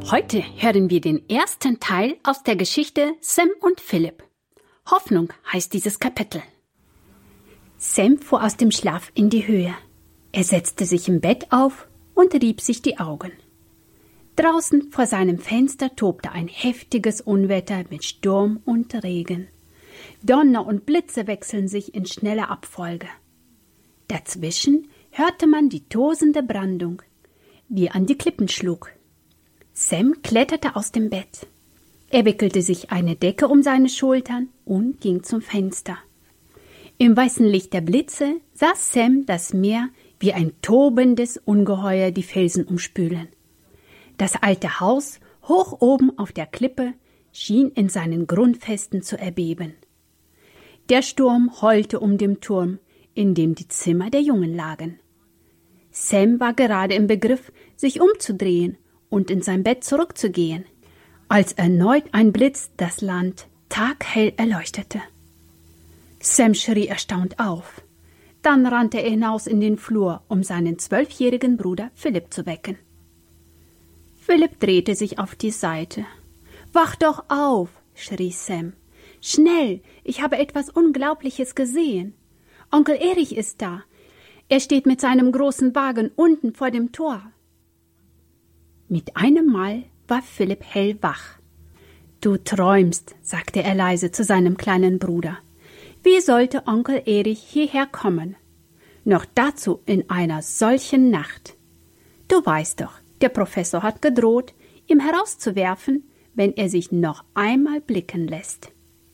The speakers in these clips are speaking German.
Heute hören wir den ersten Teil aus der Geschichte Sam und Philipp. Hoffnung heißt dieses Kapitel. Sam fuhr aus dem Schlaf in die Höhe. Er setzte sich im Bett auf und rieb sich die Augen. Draußen vor seinem Fenster tobte ein heftiges Unwetter mit Sturm und Regen. Donner und Blitze wechseln sich in schneller Abfolge. Dazwischen hörte man die tosende Brandung, die an die Klippen schlug. Sam kletterte aus dem Bett. Er wickelte sich eine Decke um seine Schultern und ging zum Fenster. Im weißen Licht der Blitze sah Sam das Meer wie ein tobendes Ungeheuer die Felsen umspülen. Das alte Haus, hoch oben auf der Klippe, schien in seinen Grundfesten zu erbeben. Der Sturm heulte um den Turm, in dem die Zimmer der Jungen lagen. Sam war gerade im Begriff, sich umzudrehen und in sein Bett zurückzugehen, als erneut ein Blitz das Land taghell erleuchtete. Sam schrie erstaunt auf. Dann rannte er hinaus in den Flur, um seinen 12-jährigen Bruder Philipp zu wecken. Philipp drehte sich auf die Seite. »Wach doch auf«, schrie Sam. »Schnell, ich habe etwas Unglaubliches gesehen. Onkel Erich ist da. Er steht mit seinem großen Wagen unten vor dem Tor.« Mit einem Mal war Philipp hellwach. »Du träumst«, sagte er leise zu seinem kleinen Bruder. »Wie sollte Onkel Erich hierher kommen? Noch dazu in einer solchen Nacht. Du weißt doch, der Professor hat gedroht, ihn herauszuwerfen, wenn er sich noch einmal blicken lässt.«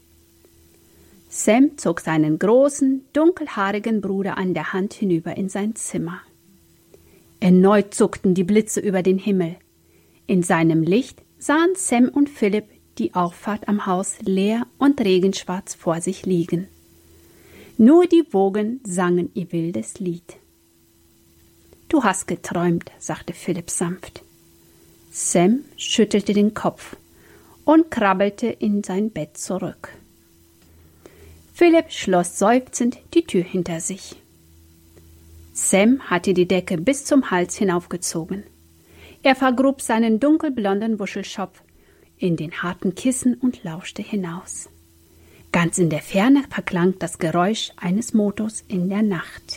Sam zog seinen großen, dunkelhaarigen Bruder an der Hand hinüber in sein Zimmer. Erneut zuckten die Blitze über den Himmel. In seinem Licht sahen Sam und Philipp die Auffahrt am Haus leer und regenschwarz vor sich liegen. Nur die Wogen sangen ihr wildes Lied. »Du hast geträumt«, sagte Philipp sanft. Sam schüttelte den Kopf und krabbelte in sein Bett zurück. Philipp schloss seufzend die Tür hinter sich. Sam hatte die Decke bis zum Hals hinaufgezogen. Er vergrub seinen dunkelblonden Wuschelschopf in den harten Kissen und lauschte hinaus. Ganz in der Ferne verklang das Geräusch eines Motors in der Nacht.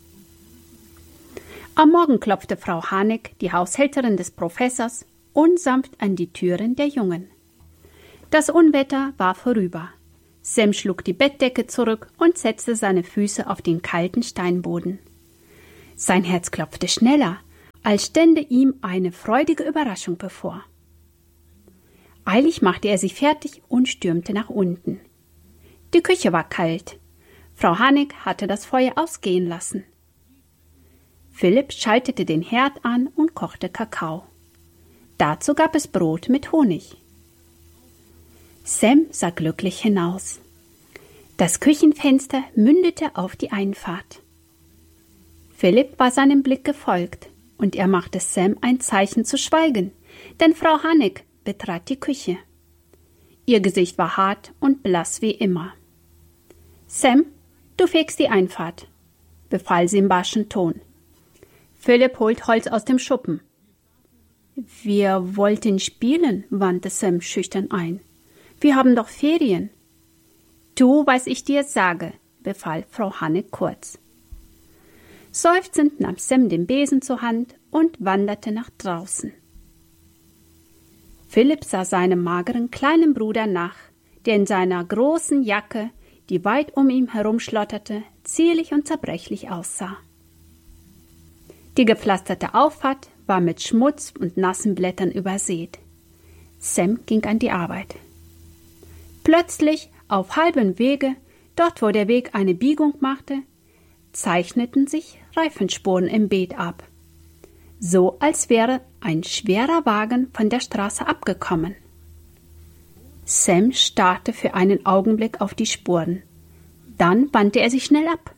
Am Morgen klopfte Frau Haneck, die Haushälterin des Professors, unsanft an die Türen der Jungen. Das Unwetter war vorüber. Sam schlug die Bettdecke zurück und setzte seine Füße auf den kalten Steinboden. Sein Herz klopfte schneller, als stände ihm eine freudige Überraschung bevor. Eilig machte er sich fertig und stürmte nach unten. Die Küche war kalt. Frau Haneck hatte das Feuer ausgehen lassen. Philipp schaltete den Herd an und kochte Kakao. Dazu gab es Brot mit Honig. Sam sah glücklich hinaus. Das Küchenfenster mündete auf die Einfahrt. Philipp war seinem Blick gefolgt, und er machte Sam ein Zeichen zu schweigen, denn Frau Haneck betrat die Küche. Ihr Gesicht war hart und blass wie immer. »Sam, du fegst die Einfahrt«, befahl sie im barschen Ton. »Philipp holt Holz aus dem Schuppen.« »Wir wollten spielen«, wandte Sam schüchtern ein. »Wir haben doch Ferien.« »Tu, was ich dir sage«, befahl Frau Haneck kurz. Seufzend nahm Sam den Besen zur Hand und wanderte nach draußen. Philipp sah seinem mageren kleinen Bruder nach, der in seiner großen Jacke, die weit um ihn herumschlotterte, zierlich und zerbrechlich aussah. Die gepflasterte Auffahrt war mit Schmutz und nassen Blättern übersät. Sam ging an die Arbeit. Plötzlich, auf halbem Wege, dort wo der Weg eine Biegung machte, zeichneten sich Reifenspuren im Beet ab, so als wäre ein schwerer Wagen von der Straße abgekommen. Sam starrte für einen Augenblick auf die Spuren. Dann wandte er sich schnell ab.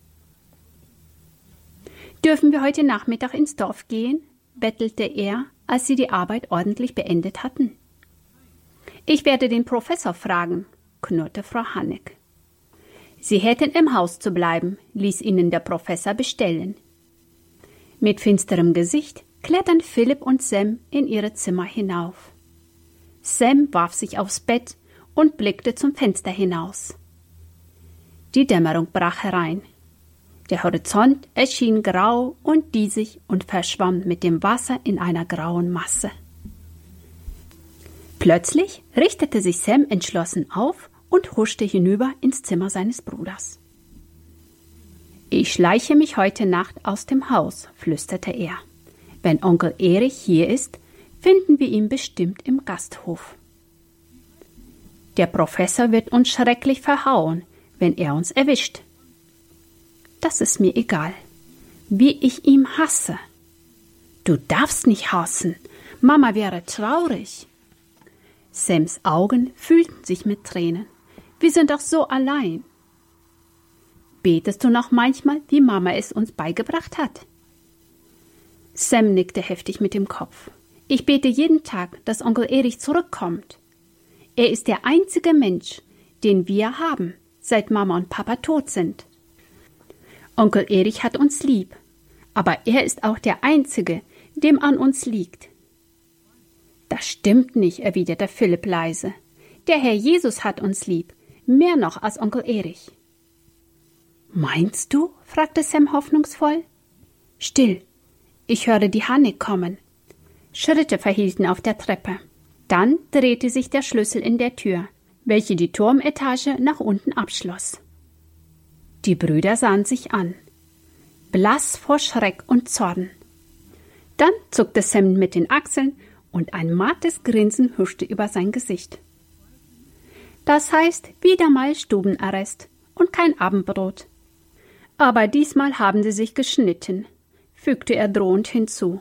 »Dürfen wir heute Nachmittag ins Dorf gehen?« bettelte er, als sie die Arbeit ordentlich beendet hatten. »Ich werde den Professor fragen«, knurrte Frau Haneck. Sie hätten im Haus zu bleiben, ließ ihnen der Professor bestellen. Mit finsterem Gesicht klettern Philipp und Sam in ihre Zimmer hinauf. Sam warf sich aufs Bett und blickte zum Fenster hinaus. Die Dämmerung brach herein. Der Horizont erschien grau und diesig und verschwamm mit dem Wasser in einer grauen Masse. Plötzlich richtete sich Sam entschlossen auf und huschte hinüber ins Zimmer seines Bruders. »Ich schleiche mich heute Nacht aus dem Haus«, flüsterte er. »Wenn Onkel Erich hier ist, finden wir ihn bestimmt im Gasthof. Der Professor wird uns schrecklich verhauen, wenn er uns erwischt. Das ist mir egal, wie ich ihn hasse. Du darfst nicht hassen, Mama wäre traurig.« Sams Augen füllten sich mit Tränen. Wir sind doch so allein. Betest du noch manchmal, wie Mama es uns beigebracht hat? Sam nickte heftig mit dem Kopf. Ich bete jeden Tag, dass Onkel Erich zurückkommt. Er ist der einzige Mensch, den wir haben, seit Mama und Papa tot sind. Onkel Erich hat uns lieb, aber er ist auch der Einzige, dem an uns liegt. Das stimmt nicht, erwiderte Philipp leise. Der Herr Jesus hat uns lieb, mehr noch als Onkel Erich. Meinst du? Fragte Sam hoffnungsvoll. Still, ich höre die Hanne kommen. Schritte verhielten auf der Treppe. Dann drehte sich der Schlüssel in der Tür, welche die Turmetage nach unten abschloss. Die Brüder sahen sich an, blass vor Schreck und Zorn. Dann zuckte Sam mit den Achseln und ein mattes Grinsen huschte über sein Gesicht. Das heißt, wieder mal Stubenarrest und kein Abendbrot. Aber diesmal haben sie sich geschnitten, fügte er drohend hinzu.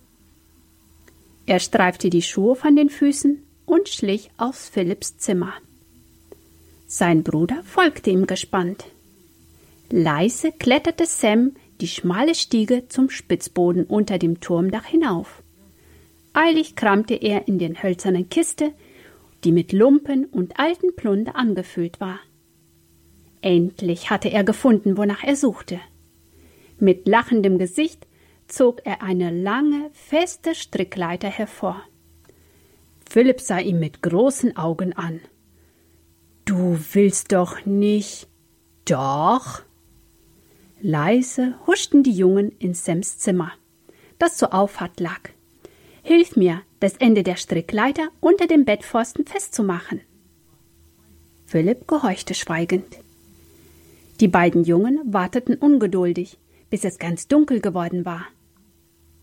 Er streifte die Schuhe von den Füßen und schlich aus Philipps Zimmer. Sein Bruder folgte ihm gespannt. Leise kletterte Sam die schmale Stiege zum Spitzboden unter dem Turmdach hinauf. Eilig kramte er in den hölzernen Kiste, die mit Lumpen und alten Plunder angefüllt war. Endlich hatte er gefunden, wonach er suchte. Mit lachendem Gesicht zog er eine lange, feste Strickleiter hervor. Philipp sah ihn mit großen Augen an. »Du willst doch nicht...« »Doch!« Leise huschten die Jungen in Sams Zimmer, das zur Auffahrt lag. »Hilf mir, das Ende der Strickleiter unter dem Bettpfosten festzumachen.« Philipp gehorchte schweigend. Die beiden Jungen warteten ungeduldig, bis es ganz dunkel geworden war.